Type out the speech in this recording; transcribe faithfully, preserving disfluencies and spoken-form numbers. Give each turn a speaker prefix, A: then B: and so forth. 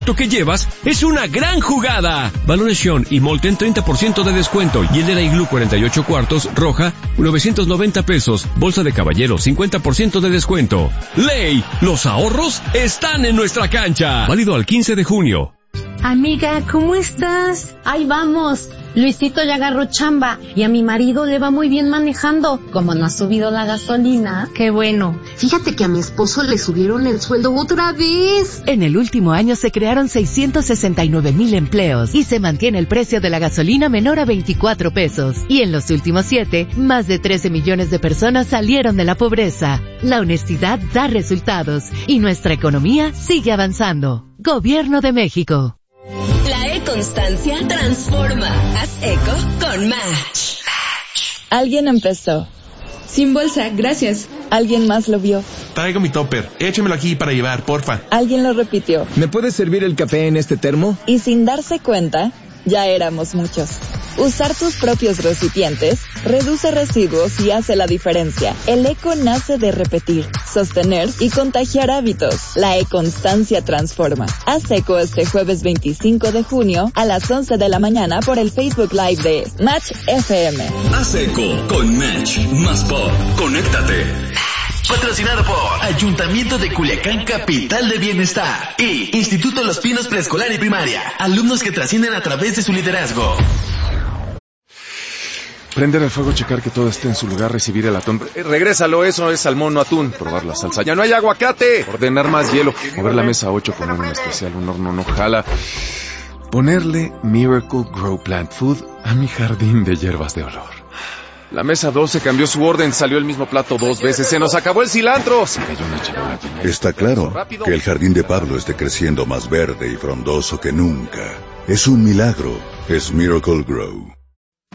A: Lo que llevas es una gran jugada. Balones Sean y Molten treinta por ciento de descuento y hielera Iglú cuarenta y ocho cuartos roja novecientos noventa pesos. Bolsa de caballero cincuenta por ciento de descuento. Ley, los ahorros están en nuestra cancha. Válido al quince de junio.
B: Amiga, ¿cómo estás?
C: Ahí vamos. Luisito ya agarró chamba y a mi marido le va muy bien manejando. Como no ha subido la gasolina.
B: Qué bueno.
C: Fíjate que a mi esposo le subieron el sueldo otra vez.
D: En el último año se crearon seiscientos sesenta y nueve mil empleos y se mantiene el precio de la gasolina menor a veinticuatro pesos. Y en los últimos siete, más de trece millones de personas salieron de la pobreza. La honestidad da resultados y nuestra economía sigue avanzando. Gobierno de México.
E: La E-Constancia transforma. Haz eco con Match.
F: Alguien empezó.
G: Sin bolsa, gracias.
F: Alguien más lo vio.
H: Traigo mi topper. Échemelo aquí para llevar, porfa.
F: Alguien lo repitió.
I: ¿Me puedes servir el café en este termo?
F: Y sin darse cuenta, ya éramos muchos. Usar tus propios recipientes reduce residuos y hace la diferencia. El eco nace de repetir, sostener y contagiar hábitos. La E-Constancia transforma. Haz eco este jueves veinticinco de junio a las once de la mañana por el Facebook Live de Match F M.
J: Haz eco con Match. Más pop. Conéctate. Patrocinado por Ayuntamiento de Culiacán, capital de bienestar, y Instituto Los Pinos Preescolar y Primaria. Alumnos que trascienden a través de su liderazgo.
K: Prender el fuego, checar que todo esté en su lugar, recibir el atún. Eh, regrésalo, eso es salmón, no atún. Probar la salsa. ¡Ya no hay aguacate! Ordenar más hielo. Mover la mesa ocho, poner un especial, un horno no jala. Ponerle Miracle Grow Plant Food a mi jardín de hierbas de olor. La mesa doce cambió su orden, salió el mismo plato dos veces. ¡Se nos acabó el cilantro! Se cayó una charola.
L: Está claro que el jardín de Pablo esté creciendo más verde y frondoso que nunca. Es un milagro. Es Miracle Grow.